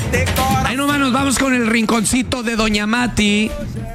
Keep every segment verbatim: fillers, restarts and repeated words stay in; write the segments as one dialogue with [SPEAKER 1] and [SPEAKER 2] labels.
[SPEAKER 1] Ahí nomás nos vamos con el rinconcito de Doña Mati.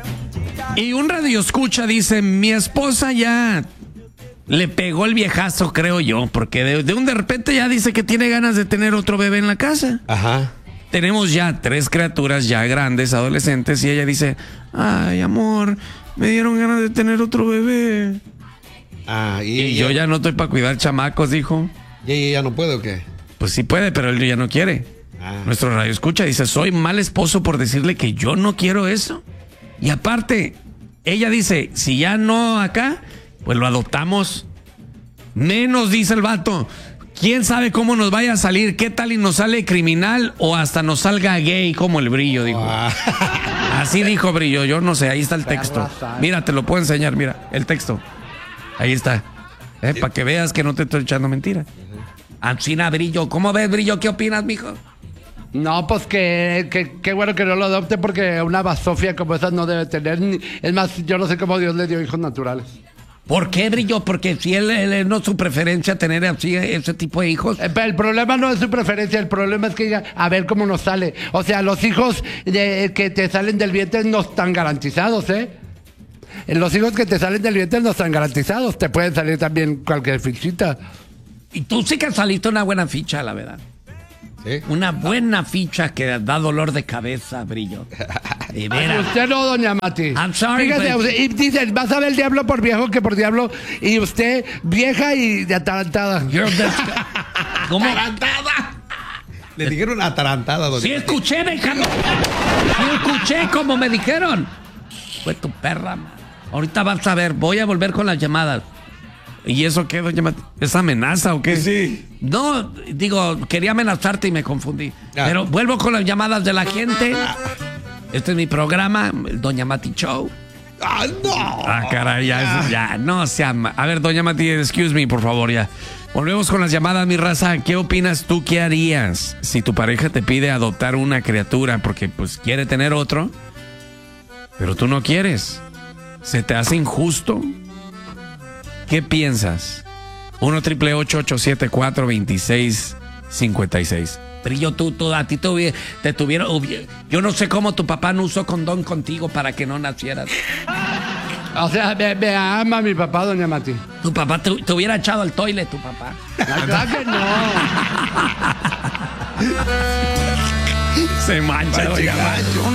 [SPEAKER 1] Y un radio escucha dice, mi esposa ya le pegó el viejazo, creo yo, porque de, de un de repente ya dice que tiene ganas de tener otro bebé en la casa.
[SPEAKER 2] Ajá.
[SPEAKER 1] Tenemos ya tres criaturas ya grandes, adolescentes, y ella dice, ay, amor, me dieron ganas de tener otro bebé.
[SPEAKER 2] Ah, y,
[SPEAKER 1] Y yo ya no estoy para cuidar chamacos, dijo.
[SPEAKER 2] ¿Y ella ya no puede o qué?
[SPEAKER 1] Pues sí puede, pero él ya no quiere.
[SPEAKER 2] Ah.
[SPEAKER 1] Nuestro radio escucha, dice, soy mal esposo por decirle que yo no quiero eso. Y aparte, ella dice, si ya no acá, pues lo adoptamos. Menos, dice el vato. ¿Quién sabe cómo nos vaya a salir? ¿Qué tal y nos sale criminal o hasta nos salga gay como el Brillo, dijo.
[SPEAKER 2] Ah.
[SPEAKER 1] Así dijo Brillo, yo no sé, ahí está el texto. Mira, te lo puedo enseñar, mira, el texto. Ahí está. Eh, para que veas que no te estoy echando mentira. Ancina, Brillo, ¿cómo ves, Brillo? ¿Qué opinas, mijo?
[SPEAKER 3] No, pues que, que, que bueno que no lo adopte porque una basofia como esa no debe tener. Ni, es más, yo no sé cómo Dios le dio hijos naturales.
[SPEAKER 1] ¿Por qué, Brillo? Porque si él, él no es su preferencia tener así ese tipo de hijos.
[SPEAKER 3] Eh, pero el problema no es su preferencia, el problema es que diga, a ver cómo nos sale. O sea, los hijos de, que te salen del vientre no están garantizados, ¿eh? Los hijos que te salen del vientre no están garantizados. Te pueden salir también cualquier fichita.
[SPEAKER 1] Y tú sí que saliste una buena ficha, la verdad.
[SPEAKER 2] ¿Sí?
[SPEAKER 1] Una buena ficha que da dolor de cabeza, Brillo. De veras.
[SPEAKER 3] Usted no, doña Mati.
[SPEAKER 1] I'm sorry,
[SPEAKER 3] Fíjate,
[SPEAKER 1] but-
[SPEAKER 3] usted- y dicen, vas a ver el diablo por viejo que por diablo. Y usted, vieja y de atarantada.
[SPEAKER 1] You're the- ¿Cómo?
[SPEAKER 2] ¡Atarantada! Le dijeron atarantada, doña
[SPEAKER 1] Sí
[SPEAKER 2] Mati.
[SPEAKER 1] escuché, Benjamín. Sí escuché como me dijeron. Fue tu perra, man. Ahorita vas a ver, voy a volver con las llamadas. ¿Y eso qué, doña Mati? ¿Es amenaza o qué?
[SPEAKER 2] Sí.
[SPEAKER 1] No, digo, quería amenazarte y me confundí.
[SPEAKER 2] Ah.
[SPEAKER 1] Pero vuelvo con las llamadas de la gente. Este es mi programa, el Doña Mati Show.
[SPEAKER 2] ¡Ah, no!
[SPEAKER 1] Ah, caray, ya, es- ya, no se ama. A ver, Doña Mati, excuse me, por favor, ya. Volvemos con las llamadas, mi raza. ¿Qué opinas tú? ¿Qué harías si tu pareja te pide adoptar una criatura porque, pues, quiere tener otro, pero tú no quieres? ¿Se te hace injusto? ¿Qué piensas? uno triple ocho ocho siete cuatro dos seis cinco seis. Brillo, tú, tú, a ti te, hubi- te tuvieron... hubi- Yo no sé cómo tu papá no usó condón contigo para que no nacieras.
[SPEAKER 3] O sea, me, me ama mi papá, doña Mati.
[SPEAKER 1] Tu papá te, te hubiera echado al toilet, tu papá.
[SPEAKER 3] La verdad que no.
[SPEAKER 1] Se mancha, doña Mati.